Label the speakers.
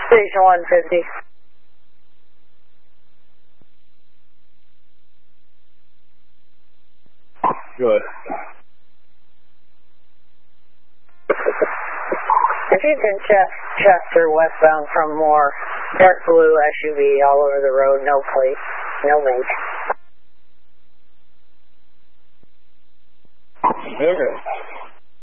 Speaker 1: Station 150.
Speaker 2: Good.
Speaker 1: If you can Chester westbound from Moore, dark blue SUV all over the road, no plate, no make.
Speaker 2: Okay.